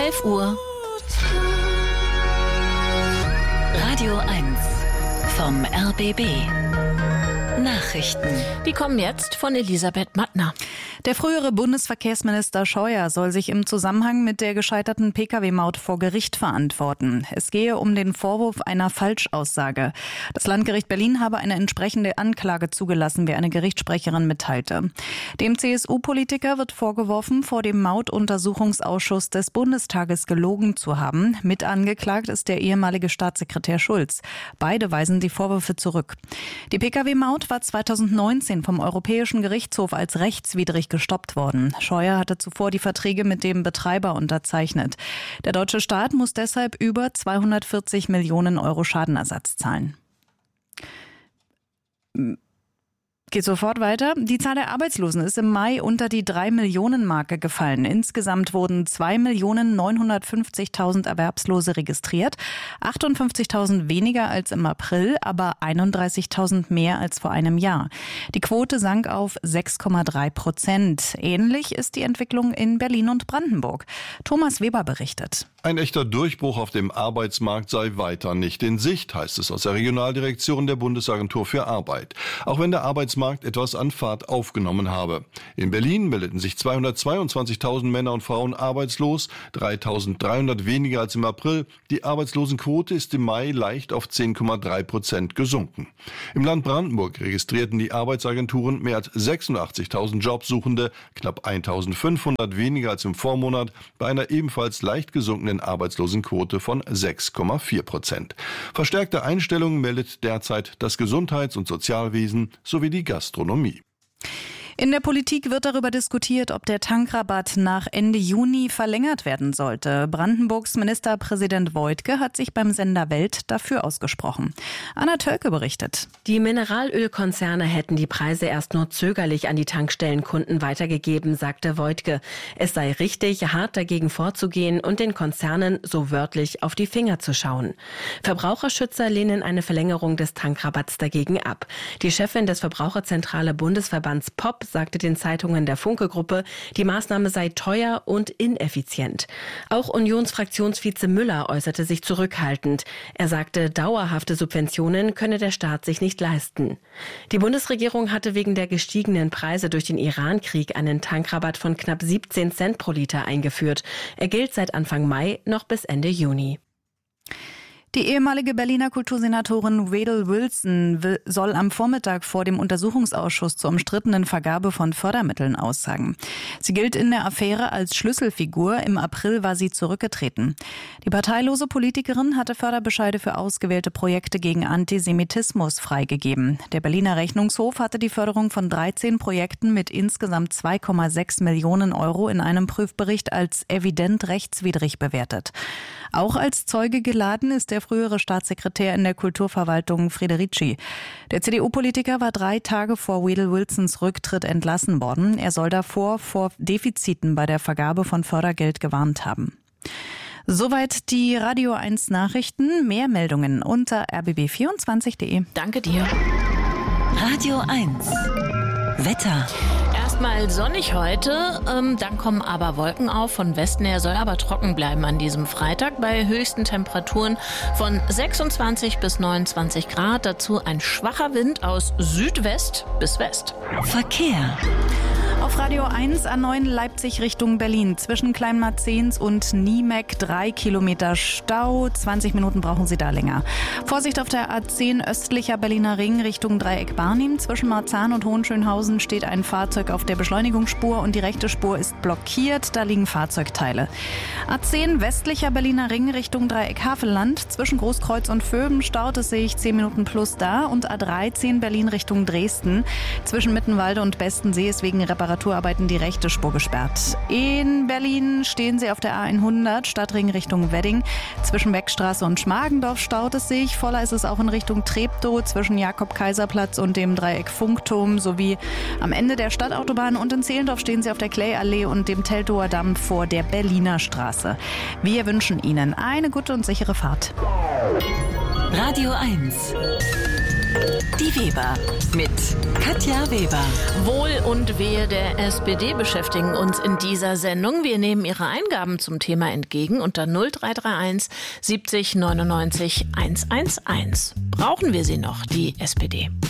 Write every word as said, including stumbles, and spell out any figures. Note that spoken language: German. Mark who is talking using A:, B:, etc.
A: elf Uhr. Radio eins vom R B B. Nachrichten. Die kommen jetzt von Elisabeth Mattner.
B: Der frühere Bundesverkehrsminister Scheuer soll sich im Zusammenhang mit der gescheiterten Pkw-Maut vor Gericht verantworten. Es gehe um den Vorwurf einer Falschaussage. Das Landgericht Berlin habe eine entsprechende Anklage zugelassen, wie eine Gerichtssprecherin mitteilte. Dem C S U-Politiker wird vorgeworfen, vor dem Mautuntersuchungsausschuss des Bundestages gelogen zu haben. Mit angeklagt ist der ehemalige Staatssekretär Schulz. Beide weisen die Vorwürfe zurück. Die Pkw-Maut war zweitausendneunzehn vom Europäischen Gerichtshof als rechtswidrig gestoppt worden. Scheuer hatte zuvor die Verträge mit dem Betreiber unterzeichnet. Der deutsche Staat muss deshalb über zweihundertvierzig Millionen Euro Schadenersatz zahlen. Geht sofort weiter. Die Zahl der Arbeitslosen ist im Mai unter die drei Millionen Marke gefallen. Insgesamt wurden zwei Millionen neunhundertfünfzigtausend Erwerbslose registriert. achtundfünfzigtausend weniger als im April, aber einunddreißigtausend mehr als vor einem Jahr. Die Quote sank auf sechs Komma drei Prozent. Ähnlich ist die Entwicklung in Berlin und Brandenburg. Thomas Weber berichtet.
C: Ein echter Durchbruch auf dem Arbeitsmarkt sei weiter nicht in Sicht, heißt es aus der Regionaldirektion der Bundesagentur für Arbeit. Auch wenn der Arbeitsmarkt etwas an Fahrt aufgenommen habe. In Berlin meldeten sich zweihundertzweiundzwanzigtausend Männer und Frauen arbeitslos, dreitausenddreihundert weniger als im April. Die Arbeitslosenquote ist im Mai leicht auf zehn Komma drei Prozent gesunken. Im Land Brandenburg registrierten die Arbeitsagenturen mehr als sechsundachtzigtausend Jobsuchende, knapp eintausendfünfhundert weniger als im Vormonat, bei einer ebenfalls leicht gesunkenen Arbeitslosenquote von sechs Komma vier Prozent. Verstärkte Einstellungen meldet derzeit das Gesundheits- und Sozialwesen sowie die Gastronomie.
B: In der Politik wird darüber diskutiert, ob der Tankrabatt nach Ende Juni verlängert werden sollte. Brandenburgs Ministerpräsident Woidke hat sich beim Sender Welt dafür ausgesprochen. Anna Tölke berichtet.
D: Die Mineralölkonzerne hätten die Preise erst nur zögerlich an die Tankstellenkunden weitergegeben, sagte Woidke. Es sei richtig, hart dagegen vorzugehen und den Konzernen so wörtlich auf die Finger zu schauen. Verbraucherschützer lehnen eine Verlängerung des Tankrabatts dagegen ab. Die Chefin des Verbraucherzentrale Bundesverbands P O P sagte den Zeitungen der Funke-Gruppe, die Maßnahme sei teuer und ineffizient. Auch Unionsfraktionsvize Müller äußerte sich zurückhaltend. Er sagte, dauerhafte Subventionen könne der Staat sich nicht leisten. Die Bundesregierung hatte wegen der gestiegenen Preise durch den Iran-Krieg einen Tankrabatt von knapp siebzehn Cent pro Liter eingeführt. Er gilt seit Anfang Mai noch bis Ende Juni.
B: Die ehemalige Berliner Kultursenatorin Wedel Wilson soll am Vormittag vor dem Untersuchungsausschuss zur umstrittenen Vergabe von Fördermitteln aussagen. Sie gilt in der Affäre als Schlüsselfigur. Im April war sie zurückgetreten. Die parteilose Politikerin hatte Förderbescheide für ausgewählte Projekte gegen Antisemitismus freigegeben. Der Berliner Rechnungshof hatte die Förderung von dreizehn Projekten mit insgesamt zwei Komma sechs Millionen Euro in einem Prüfbericht als evident rechtswidrig bewertet. Auch als Zeuge geladen ist der frühere Staatssekretär in der Kulturverwaltung Federici. Der C D U-Politiker war drei Tage vor Wedel Wilsons Rücktritt entlassen worden. Er soll davor vor Defiziten bei der Vergabe von Fördergeld gewarnt haben. Soweit die Radio eins Nachrichten. Mehr Meldungen unter r b b vierundzwanzig punkt d e.
A: Danke dir. Radio eins. Wetter. Erstmal sonnig heute, ähm, dann kommen aber Wolken auf. Von Westen her soll aber trocken bleiben an diesem Freitag bei höchsten Temperaturen von sechsundzwanzig bis neunundzwanzig Grad. Dazu ein schwacher Wind aus Südwest bis West.
B: Verkehr. Auf Radio eins A neun Leipzig Richtung Berlin. Zwischen Kleinmarzens und Niemeck drei Kilometer Stau. zwanzig Minuten brauchen Sie da länger. Vorsicht auf der A zehn östlicher Berliner Ring Richtung Dreieck Barnim. Zwischen Marzahn und Hohenschönhausen steht ein Fahrzeug auf der Beschleunigungsspur und die rechte Spur ist blockiert. Da liegen Fahrzeugteile. A zehn westlicher Berliner Ring Richtung Dreieck Havelland. Zwischen Großkreuz und Vöben staut es sich zehn Minuten plus da. Und A dreizehn Berlin Richtung Dresden. Zwischen Mittenwalde und Bestensee ist wegen Reparaturarbeiten die rechte Spur gesperrt. In Berlin stehen Sie auf der A hundert, Stadtring Richtung Wedding. Zwischen Beckstraße und Schmargendorf staut es sich. Voller ist es auch in Richtung Treptow, zwischen Jakob-Kaiser-Platz und dem Dreieck Funkturm sowie am Ende der Stadtautobahn. Und in Zehlendorf stehen Sie auf der Clay-Allee und dem Teltower Damm vor der Berliner Straße. Wir wünschen Ihnen eine gute und sichere Fahrt.
A: Radio eins.
E: Die Weber mit Katja Weber.
A: Wohl und Wehe der S P D beschäftigen uns in dieser Sendung. Wir nehmen Ihre Eingaben zum Thema entgegen unter null drei drei eins siebzig neunundneunzig hundertundzehn. Brauchen wir sie noch, die S P D?